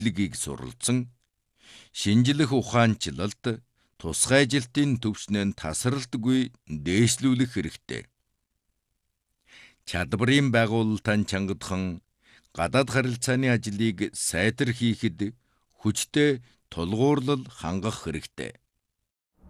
мэдлэгийг суралцсан, шинжлэх ухаанчлалт, тусгай ажилтны төвшнөө тасралтгүй дээшлүүлэх хэрэгтэй. Чадварын байгуулалтаа чангадхан гадаад харилцааны ажлыг сайтар хийхэд хүчтэй тулгуурлал хангах хэрэгтэй.